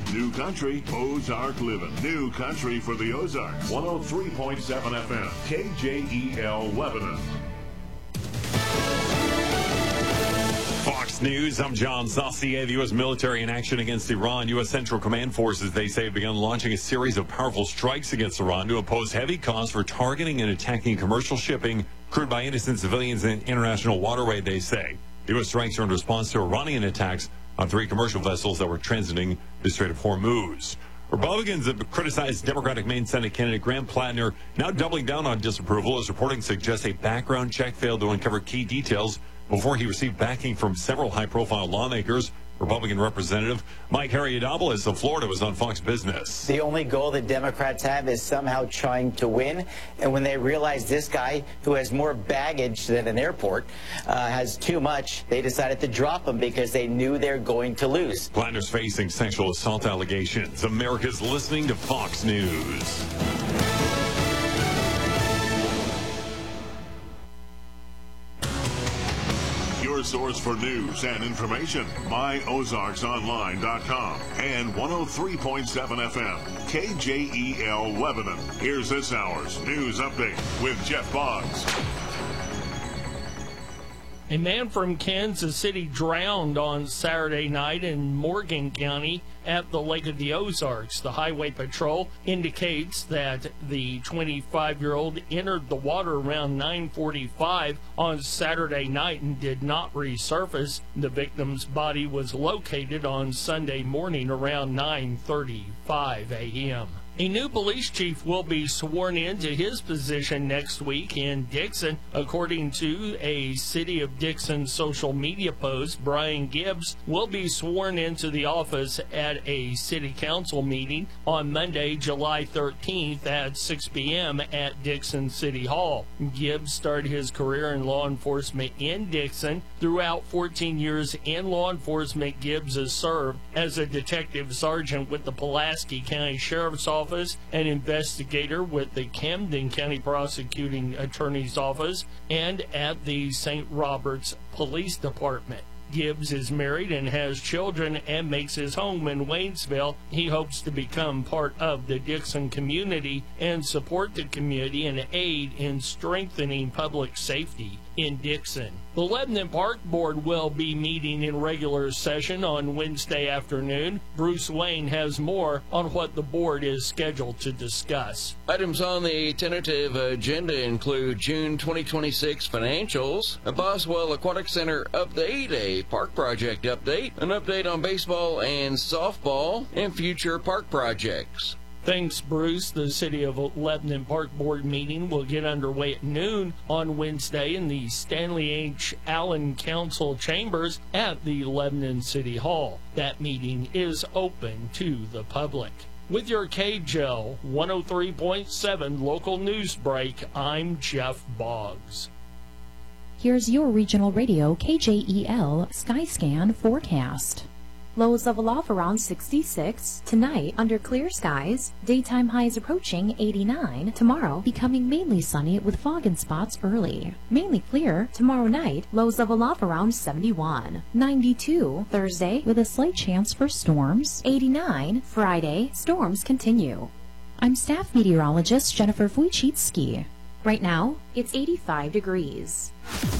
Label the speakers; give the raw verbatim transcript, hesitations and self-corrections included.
Speaker 1: New Country, Ozark Living. New Country for the Ozarks. one oh three point seven F M, K J E L Lebanon.
Speaker 2: Fox News, I'm John Saucier. The U S military in action against Iran. U S Central Command forces, they say, have begun launching a series of powerful strikes against Iran to impose heavy costs for targeting and attacking commercial shipping crewed by innocent civilians in international waterway, they say. The U S strikes are in response to Iranian attacks on three commercial vessels that were transiting the Strait of Hormuz. Republicans have criticized Democratic Maine Senate candidate Graham Plattner, now doubling down on disapproval as reporting suggests a background check failed to uncover key details before he received backing from several high-profile lawmakers. Republican Representative Mike Harriodopoulos of Florida was on Fox Business.
Speaker 3: The only goal the Democrats have is somehow trying to win. And when they realize this guy, who has more baggage than an airport, uh, has too much, they decided to drop him because they knew they're going to lose.
Speaker 2: Plattner's facing sexual assault allegations. America's listening to Fox News.
Speaker 1: Your source for news and information, my ozarks online dot com and one oh three point seven F M, K J E L Lebanon. Here's this hour's news update with Jeff Boggs.
Speaker 4: A man from Kansas City drowned on Saturday night in Morgan County at the Lake of the Ozarks. The Highway Patrol indicates that the twenty-five-year-old entered the water around nine forty-five on Saturday night and did not resurface. The victim's body was located on Sunday morning around nine thirty-five a m A new police chief will be sworn into his position next week in Dixon. According to a City of Dixon social media post, Brian Gibbs will be sworn into the office at a city council meeting on Monday, July thirteenth at six p m at Dixon City Hall. Gibbs started his career in law enforcement in Dixon. Throughout fourteen years in law enforcement, Gibbs has served as a detective sergeant with the Pulaski County Sheriff's Office, an investigator with the Camden County Prosecuting Attorney's Office, and at the Saint Roberts Police Department. Gibbs is married and has children and makes his home in Waynesville. He hopes to become part of the Dixon community and support the community and aid in strengthening public safety in Dixon. The Lebanon Park Board will be meeting in regular session on Wednesday afternoon. Bruce Wayne has more on what the board is scheduled to discuss.
Speaker 5: Items on the tentative agenda include June twenty twenty-six financials, a Boswell Aquatic Center update, a park project update, an update on baseball and softball, and future park projects.
Speaker 4: Thanks, Bruce. The City of Lebanon Park Board meeting will get underway at noon on Wednesday in the Stanley H. Allen Council Chambers at the Lebanon City Hall. That meeting is open to the public. With your K J E L one oh three point seven local news break, I'm Jeff Boggs.
Speaker 6: Here's your regional radio K J E L Skyscan forecast. Lows level off around sixty-six. Tonight, under clear skies. Daytime highs approaching eighty-nine. Tomorrow, becoming mainly sunny with fog in spots early. Mainly clear. Tomorrow night, lows level off around seventy-one. ninety-two. Thursday, with a slight chance for storms. eighty-nine. Friday, storms continue. I'm staff meteorologist Jennifer Wojcicki. Right now, it's eighty-five degrees.